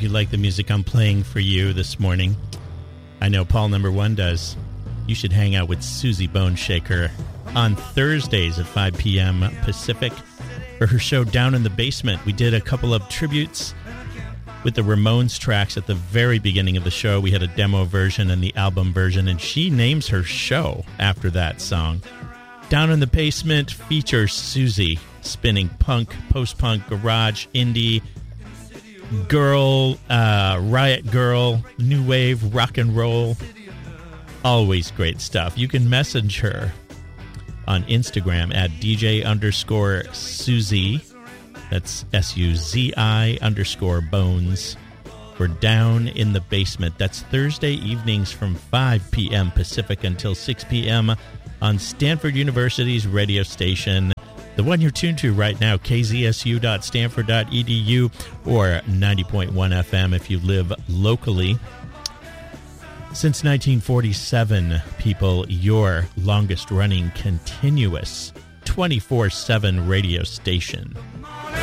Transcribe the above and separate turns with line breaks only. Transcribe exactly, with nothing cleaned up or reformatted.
you like the music I'm playing for you this morning. I know Paul number one does. You should hang out with Susie Boneshaker on Thursdays at five p.m. Pacific for her show Down in the Basement. We did a couple of tributes with the Ramones tracks at the very beginning of the show. We had a demo version and the album version, and she names her show after that song. Down in the Basement features Susie spinning punk, post-punk, garage, indie, girl, uh, riot girl, new wave, rock and roll. Always great stuff. You can message her on Instagram at DJ underscore Susie. That's S U Z I underscore Bones. We're Down in the Basement. That's Thursday evenings from five p.m. Pacific until six p.m. on Stanford University's radio station. The one you're tuned to right now, k z s u dot stanford dot e d u or ninety point one F M if you live locally. Since nineteen forty-seven, people, your longest-running continuous twenty-four seven radio station.